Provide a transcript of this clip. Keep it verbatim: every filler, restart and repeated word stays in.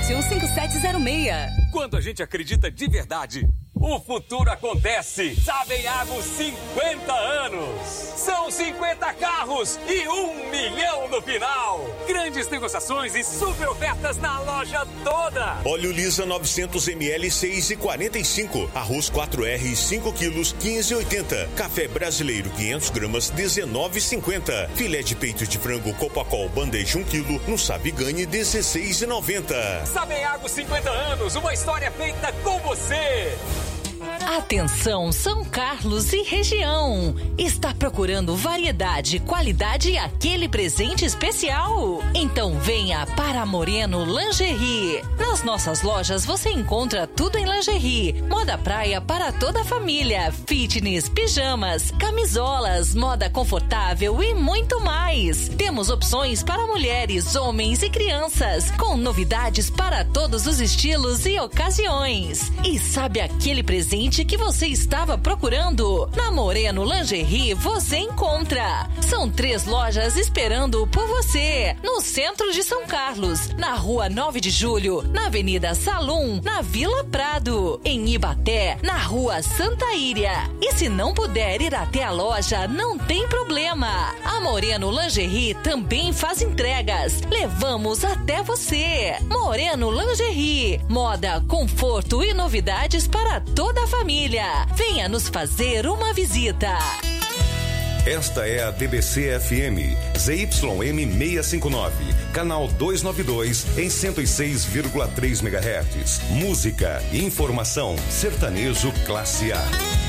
sete um cinco sete zero seis. Quando a gente acredita de verdade, o futuro acontece. Sabeago cinquenta anos. São cinquenta carros e um milhão no final. Grandes negociações e super ofertas na loja toda. Óleo Lisa novecentos mililitros, seis e quarenta e cinco. Arroz quatro R, cinco quilos, quinze e oitenta. Café brasileiro, quinhentas gramas, dezenove e cinquenta. Filé de peito de frango Copacol, bandeja um quilo, no Sabe Ganhe, dezesseis e noventa. Sabeago cinquenta anos, uma história feita com você. Atenção São Carlos e região. Está procurando variedade, qualidade e aquele presente especial? Então venha para Moreno Lingerie. Nas nossas lojas você encontra tudo em lingerie, moda praia para toda a família, fitness, pijamas, camisolas, moda confortável e muito mais. Temos opções para mulheres, homens e crianças, com novidades para todos os estilos e ocasiões. E sabe aquele presente que você estava procurando? Na Moreno Lingerie você encontra. São três lojas esperando por você. No centro de São Carlos, na rua nove de julho, na Avenida Salum, na Vila Prado, em Ibaté, na rua Santa Íria. E se não puder ir até a loja, não tem problema. A Moreno Lingerie também faz entregas. Levamos até você. Moreno Lingerie. Moda, conforto e novidades para toda a família. Venha nos fazer uma visita. Esta é a D B C F M, Z Y M seiscentos e cinquenta e nove, canal duzentos e noventa e dois, em cento e seis vírgula três megahertz. Música, informação, sertanejo classe A.